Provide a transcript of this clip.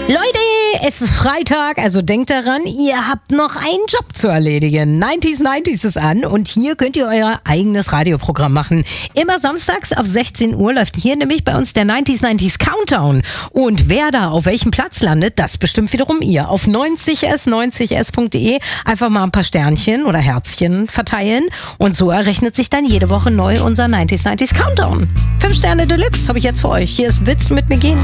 Leute, es ist Freitag, also denkt daran, ihr habt noch einen Job zu erledigen. 90s ist an und hier könnt ihr euer eigenes Radioprogramm machen. Immer samstags ab 16 Uhr läuft hier nämlich bei uns der 90s Countdown. Und wer da auf welchem Platz landet, das bestimmt wiederum ihr. Auf 90s.de einfach mal ein paar Sternchen oder Herzchen verteilen und so errechnet sich dann jede Woche neu unser 90s Countdown. 5 Sterne Deluxe habe ich jetzt für euch. Hier ist Witz mit Megin.